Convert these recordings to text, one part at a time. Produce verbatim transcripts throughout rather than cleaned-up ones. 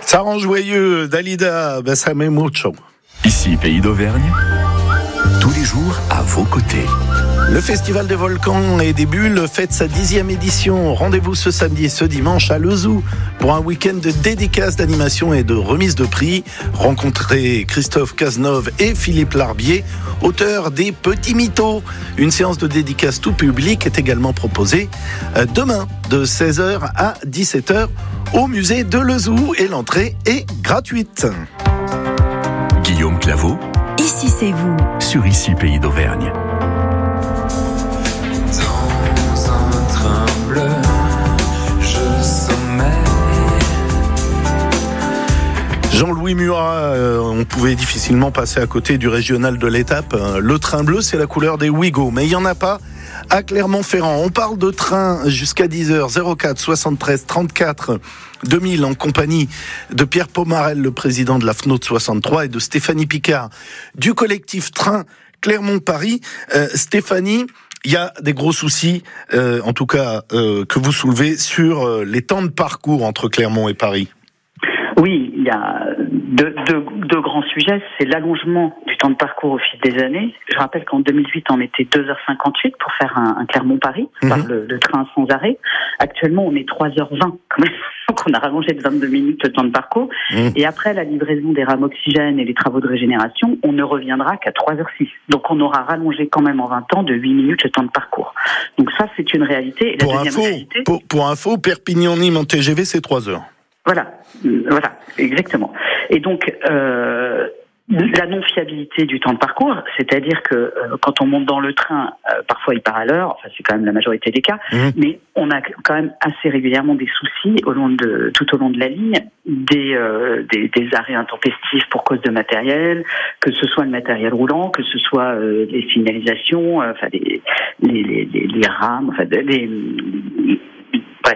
Ça rend joyeux, Dalida Bessame Mucho. Ici, Pays d'Auvergne, tous les jours à vos côtés. Le Festival des volcans et des bulles fête sa dixième édition. Rendez-vous ce samedi et ce dimanche à Lezou pour un week-end de dédicaces, d'animation et de remise de prix. Rencontrez Christophe Cazeneuve et Philippe Larbier, auteurs des Petits Mythos. Une séance de dédicaces tout public est également proposée demain de seize heures à dix-sept heures au musée de Lezou et l'entrée est gratuite. Guillaume Claveau. Ici c'est vous. Sur Ici, Pays d'Auvergne. Jean-Louis Murat, euh, on pouvait difficilement passer à côté du régional de l'étape. Le train bleu, c'est la couleur des Ouigo, mais il n'y en a pas à Clermont-Ferrand. On parle de train jusqu'à dix heures, zéro quatre soixante-treize trente-quatre deux mille, en compagnie de Pierre Pomarel, le président de la F N O T soixante-trois, et de Stéphanie Picard, du collectif Train Clermont-Paris. Euh, Stéphanie, il y a des gros soucis, euh, en tout cas, euh, que vous soulevez sur euh, les temps de parcours entre Clermont et Paris. Oui, il y a deux, deux, deux grands sujets. C'est l'allongement du temps de parcours au fil des années. Je rappelle qu'en deux mille huit, on était deux heures cinquante-huit pour faire un, un Clermont-Paris, mmh. par le, le train sans arrêt. Actuellement, on est trois heures vingt quand même. Donc on a rallongé de vingt-deux minutes le temps de parcours. Mmh. Et après la livraison des rames oxygène et les travaux de régénération, on ne reviendra qu'à trois heures six. Donc on aura rallongé quand même en vingt ans de huit minutes le temps de parcours. Donc ça, c'est une réalité. Et la pour, info, réalité... pour, pour info, Perpignan-Nîmes en T G V, c'est trois heures. Voilà, voilà, exactement. Et donc, euh, la non-fiabilité du temps de parcours, c'est-à-dire que euh, quand on monte dans le train, euh, parfois il part à l'heure, enfin c'est quand même la majorité des cas, mmh. mais on a quand même assez régulièrement des soucis au long de, tout au long de la ligne, des, euh, des, des arrêts intempestifs pour cause de matériel, que ce soit le matériel roulant, que ce soit euh, les signalisations, euh, enfin les, les, les, les, les rames, enfin les... Bref,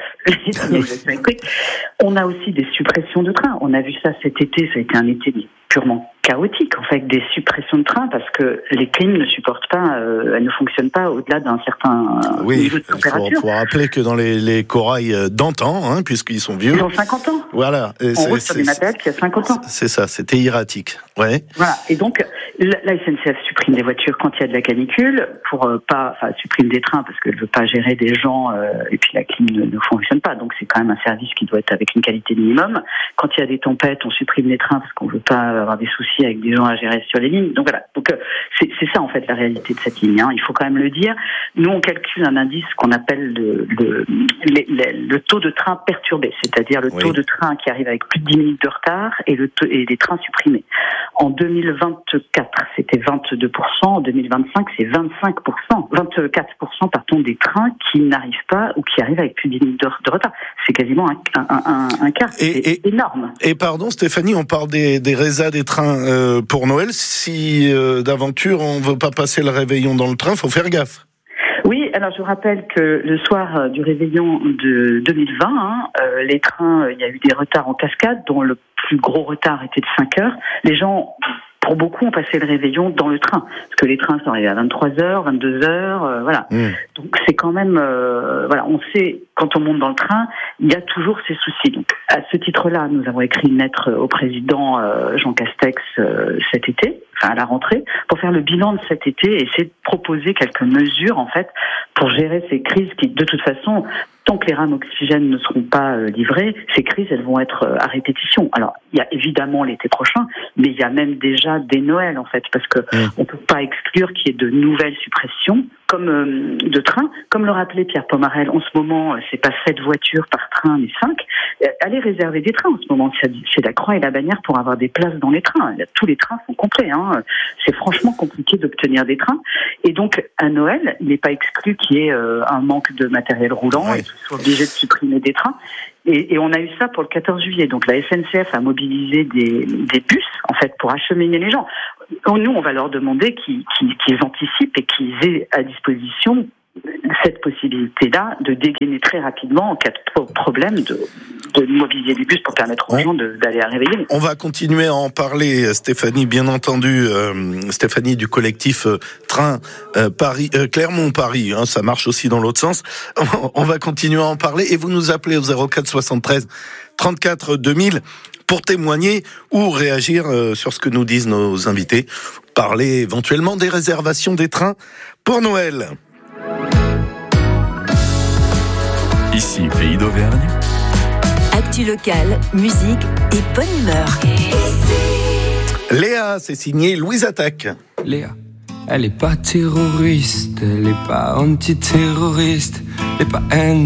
on a aussi des suppressions de trains. On a vu ça cet été, ça a été un été purement chaotique, en fait, des suppressions de trains parce que les clims ne supportent pas, euh, elles ne fonctionnent pas au-delà d'un certain oui, niveau de température. Il faut, faut rappeler que dans les, les corails d'antan, hein, puisqu'ils sont vieux. Ils ont cinquante ans. Voilà. Et on roule sur des matériels qui a cinquante ans. C'est ça, c'était erratique. Ouais. Voilà. Et donc, la S N C F supprime des voitures quand il y a de la canicule pour euh, pas, enfin, supprime des trains parce qu'elle veut pas gérer des gens euh, et puis la clim ne, ne fonctionne pas. Donc, c'est quand même un service qui doit être avec une qualité minimum. Quand il y a des tempêtes, on supprime les trains parce qu'on veut pas avoir des soucis avec des gens à gérer sur les lignes. Donc voilà. Donc, euh, c'est, c'est ça, en fait, la réalité de cette ligne, hein. Il faut quand même le dire. Nous, on calcule un indice qu'on appelle le, le, le, le, le taux de train perturbé, c'est-à-dire le oui. taux de train qui arrive avec plus de dix minutes de retard et, le taux, et les trains supprimés. En deux mille vingt-quatre, c'était vingt-deux pour cent. En deux mille vingt-cinq, c'est vingt-cinq pour cent. vingt-quatre pour cent, pardon, des trains qui n'arrivent pas ou qui arrivent avec plus de dix minutes de, de retard. C'est quasiment un, un, un, un quart. C'est et, énorme. Et pardon, Stéphanie, on parle des, des résas des trains euh, pour Noël. Si euh, d'aventure on veut pas passer le réveillon dans le train, faut faire gaffe. Oui, alors je vous rappelle que le soir du réveillon de deux mille vingt, hein, euh, les trains, il y a eu des retards en cascade, dont le plus gros retard était de cinq heures. Les gens, pour beaucoup, ont passé le réveillon dans le train, parce que les trains sont arrivés à vingt-trois heures, vingt-deux heures, euh, voilà. Mmh. Donc c'est quand même, euh, voilà, on sait, quand on monte dans le train, il y a toujours ces soucis. Donc à ce titre-là, nous avons écrit une lettre au président euh, Jean Castex euh, cet été, enfin à la rentrée, pour faire le bilan de cet été et essayer de proposer quelques mesures, en fait, pour gérer ces crises qui, de toute façon, tant que les rames oxygène ne seront pas euh, livrées, ces crises, elles vont être euh, à répétition. Alors, il y a évidemment l'été prochain, mais il y a même déjà des Noëls, en fait, parce que mmh. on peut pas exclure qu'il y ait de nouvelles suppressions, comme euh, de trains. Comme le rappelait Pierre Pomarel, en ce moment, c'est pas sept voitures par train, mais cinq. Euh, allez réserver des trains en ce moment, chez la Croix et la Bannière, pour avoir des places dans les trains. Tous les trains sont complets, hein. C'est franchement compliqué d'obtenir des trains. Et donc, à Noël, il n'est pas exclu qu'il y ait euh, un manque de matériel roulant oui. et qu'ils soient obligés de supprimer des trains. Et, et on a eu ça pour le quatorze juillet. Donc la S N C F a mobilisé des, des bus, en fait, pour acheminer les gens. Nous, on va leur demander qu'ils, qu'ils, qu'ils anticipent et qu'ils aient à disposition cette possibilité-là de dégainer très rapidement en cas de problème, de, de mobiliser des bus pour permettre aux on, gens de, d'aller à réveiller. On va continuer à en parler, Stéphanie, bien entendu, euh, Stéphanie du collectif euh, Train euh, Paris, euh, Clermont-Paris, hein, ça marche aussi dans l'autre sens. On va continuer à en parler et vous nous appelez au zéro quatre soixante-treize trente-quatre deux mille pour témoigner ou réagir sur ce que nous disent nos invités. Parler éventuellement des réservations des trains pour Noël. Ici, Pays d'Auvergne. Actu locale, musique et bonne humeur. Léa, c'est signé Louise Attaque. Léa, elle est pas terroriste, elle est pas antiterroriste, elle est pas